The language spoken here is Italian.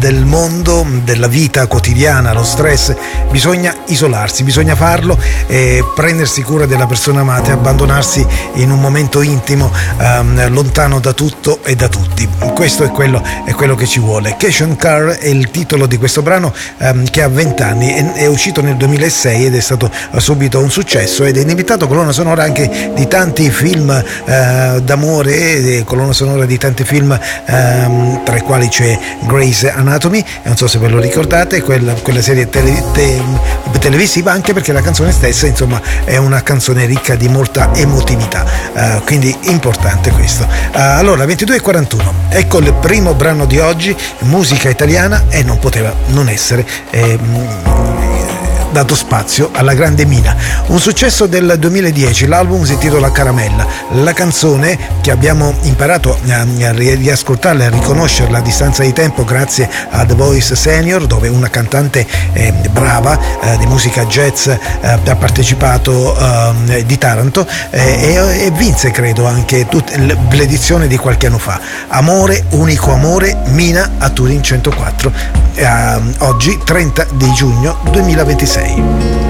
del mondo, della vita quotidiana, lo stress, bisogna isolarsi, bisogna farlo e prendersi cura della persona amata e abbandonarsi in un momento intimo, lontano da tutto e da tutti. Questo è quello che ci vuole. Cation Carr è il titolo di questo brano, che ha 20 anni, è uscito nel 2006 ed è stato subito un successo ed è diventato colonna sonora anche di tanti film d'amore, colonna sonora di tanti film, tra i quali c'è Grey's Anatomy, non so se ve lo ricordate, quella serie televisiva, anche perché la canzone stessa insomma è una canzone ricca di molta emotività, quindi importante questo. Allora 22:41, ecco il primo brano di oggi, musica italiana, e non poteva non essere dato spazio alla grande Mina. Un successo del 2010, l'album si intitola Caramella. La canzone, che abbiamo imparato a riascoltarla e a riconoscerla a distanza di tempo grazie a The Voice Senior, dove una cantante brava di musica jazz ha partecipato, di Taranto, e vinse credo anche l'edizione di qualche anno fa. Amore, unico amore, Mina a Turin 104, oggi 30 di giugno 2026.